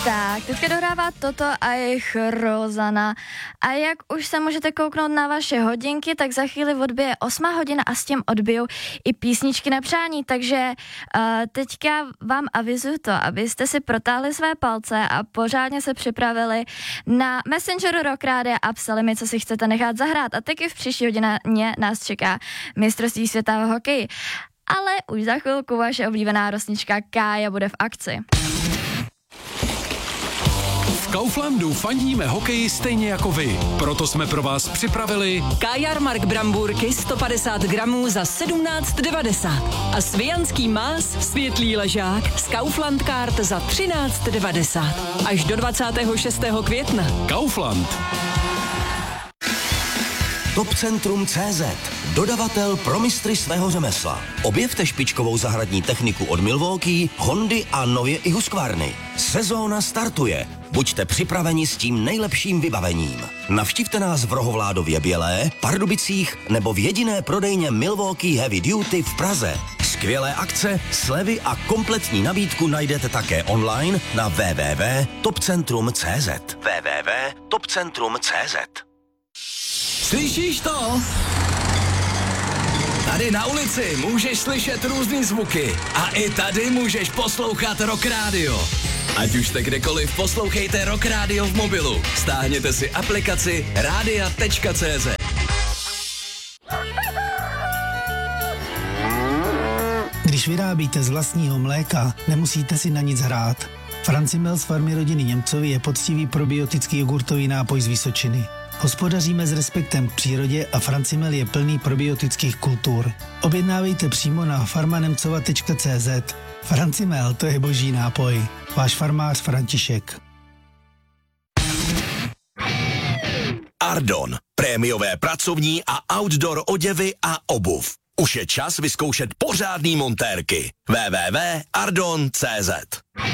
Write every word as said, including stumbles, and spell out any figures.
Tak, teďka dohrává Toto a jejich Rozana. A jak už se můžete kouknout na vaše hodinky, tak za chvíli odbije osmá hodina a s tím odbijou i písničky na přání. Takže uh, teďka vám avizuju to, abyste si protáhli své palce a pořádně se připravili na Messengeru Rock Rádia a psali mi, co si chcete nechat zahrát. A taky v příští hodině nás čeká mistrovství světa v hokeji. Ale už za chvilku vaše oblíbená rosnička Kája bude v akci. V Kauflandu fandíme hokeji stejně jako vy. Proto jsme pro vás připravili Kajarmark Bramburky sto padesát gramů za sedmnáct devadesát a Svijanský más světlý ležák z Kaufland Card za třináct devadesát. Až do dvacátého šestého května. Kaufland. Topcentrum tečka cé zet. Dodavatel pro mistry svého řemesla. Objevte špičkovou zahradní techniku od Milwaukee, Hondy a nově i Husqvarny. Sezóna startuje. Buďte připraveni s tím nejlepším vybavením. Navštivte nás v Rohovládově Bělé, Pardubicích nebo v jediné prodejně Milwaukee Heavy Duty v Praze. Skvělé akce, slevy a kompletní nabídku najdete také online na w w w tečka topcentrum tečka cé zet. w w w tečka topcentrum tečka cé zet. Slyšíš to? Tady na ulici můžeš slyšet různý zvuky a i tady můžeš poslouchat Rock Radio. Ať už jste kdekoliv, poslouchejte Rock Radio v mobilu. Stáhněte si aplikaci rádia tečka cé zet. Když vyrábíte z vlastního mléka, nemusíte si na nic hrát. Francimel z farmy rodiny Němcovi je poctivý probiotický jogurtový nápoj z Vysočiny. Hospodaříme s respektem k přírodě a Francimel je plný probiotických kultur. Objednávejte přímo na farmanemcova tečka cé zet. Francimel, to je boží nápoj. Váš farmář František. Ardon. Prémiové pracovní a outdoor oděvy a obuv. Už je čas vyzkoušet pořádný montérky. w w w tečka ardon tečka cé zet.